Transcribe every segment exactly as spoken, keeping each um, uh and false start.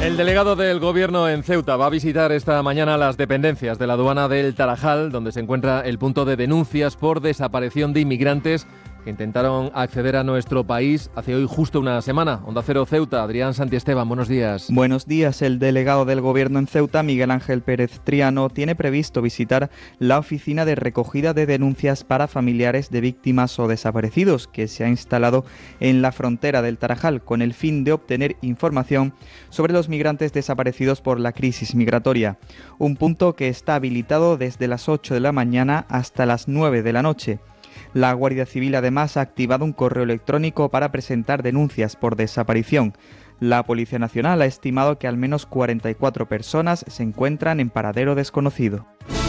El delegado del Gobierno en Ceuta va a visitar esta mañana las dependencias de la aduana del Tarajal, donde se encuentra el punto de denuncias por desaparición de inmigrantes que intentaron acceder a nuestro país hace hoy justo una semana. Onda Cero Ceuta, Adrián Santiesteban, buenos días. Buenos días. El delegado del Gobierno en Ceuta, Miguel Ángel Pérez Triano, tiene previsto visitar la oficina de recogida de denuncias para familiares de víctimas o desaparecidos, que se ha instalado en la frontera del Tarajal, con el fin de obtener información sobre los migrantes desaparecidos por la crisis migratoria. Un punto que está habilitado desde las ocho de la mañana hasta las nueve de la noche. La Guardia Civil además ha activado un correo electrónico para presentar denuncias por desaparición. La Policía Nacional ha estimado que al menos cuarenta y cuatro personas se encuentran en paradero desconocido.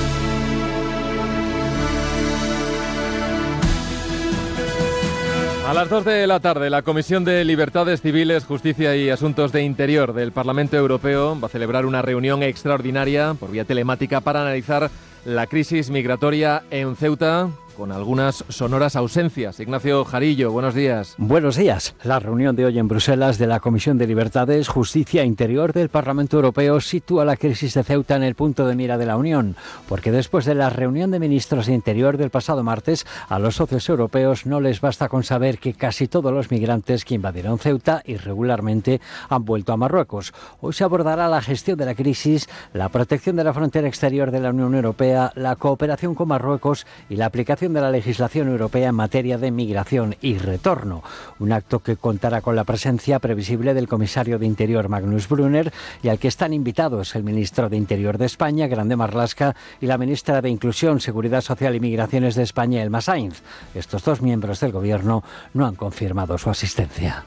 A las dos de la tarde, la Comisión de Libertades Civiles, Justicia y Asuntos de Interior del Parlamento Europeo va a celebrar una reunión extraordinaria por vía telemática para analizar la crisis migratoria en Ceuta, con algunas sonoras ausencias. Ignacio Jarillo, buenos días. Buenos días. La reunión de hoy en Bruselas de la Comisión de Libertades, Justicia e Interior del Parlamento Europeo sitúa la crisis de Ceuta en el punto de mira de la Unión, porque después de la reunión de ministros de Interior del pasado martes, a los socios europeos no les basta con saber que casi todos los migrantes que invadieron Ceuta irregularmente han vuelto a Marruecos. Hoy se abordará la gestión de la crisis, la protección de la frontera exterior de la Unión Europea, la cooperación con Marruecos y la aplicación de la legislación europea en materia de migración y retorno. Un acto que contará con la presencia previsible del comisario de Interior Magnus Brunner y al que están invitados el ministro de Interior de España, Grande Marlaska, y la ministra de Inclusión, Seguridad Social y Migraciones de España, Elma Sainz. Estos dos miembros del gobierno no han confirmado su asistencia.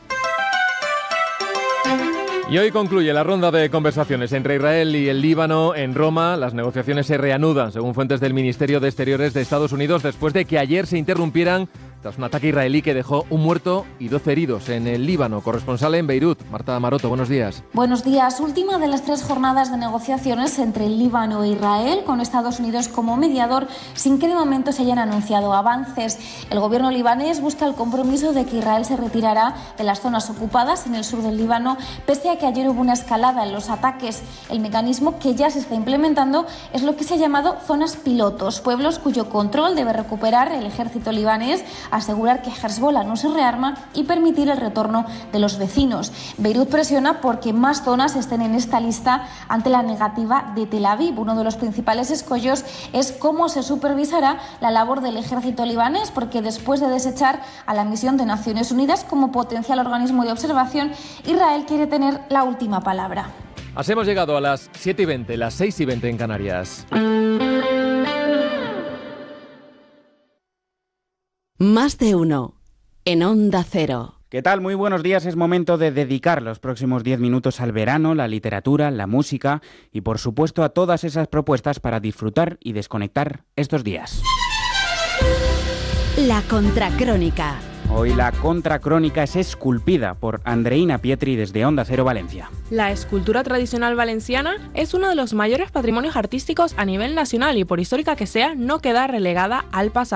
Y hoy concluye la ronda de conversaciones entre Israel y el Líbano en Roma. Las negociaciones se reanudan, según fuentes del Ministerio de Exteriores de Estados Unidos, después de que ayer se interrumpieran tras un ataque israelí que dejó un muerto y doce heridos en el Líbano. Corresponsal en Beirut, Marta Maroto, buenos días. Buenos días. Última de las tres jornadas de negociaciones entre el Líbano e Israel, con Estados Unidos como mediador, sin que de momento se hayan anunciado avances. El gobierno libanés busca el compromiso de que Israel se retirará de las zonas ocupadas en el sur del Líbano, pese a que ayer hubo una escalada en los ataques. El mecanismo que ya se está implementando es lo que se ha llamado zonas pilotos, pueblos cuyo control debe recuperar el ejército libanés, asegurar que Hezbollah no se rearma y permitir el retorno de los vecinos. Beirut presiona porque más zonas estén en esta lista ante la negativa de Tel Aviv. Uno de los principales escollos es cómo se supervisará la labor del ejército libanés, porque después de desechar a la misión de Naciones Unidas como potencial organismo de observación, Israel quiere tener la última palabra. Así hemos llegado a las siete y veinte, las seis y veinte en Canarias. Más de uno en Onda Cero. ¿Qué tal? Muy buenos días. Es momento de dedicar los próximos diez minutos al verano, la literatura, la música y, por supuesto, a todas esas propuestas para disfrutar y desconectar estos días. La Contracrónica. Hoy la Contracrónica es esculpida por Andreina Pietri desde Onda Cero Valencia. La escultura tradicional valenciana es uno de los mayores patrimonios artísticos a nivel nacional y, por histórica que sea, no queda relegada al pasado.